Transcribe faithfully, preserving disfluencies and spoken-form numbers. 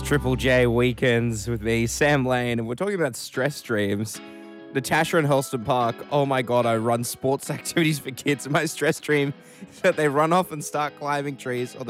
Triple J Weekends with me, Sam Lane, and we're talking about stress dreams. Natasha and Holston Park, oh my god, I run sports activities for kids, and my stress dream is that they run off and start climbing trees, or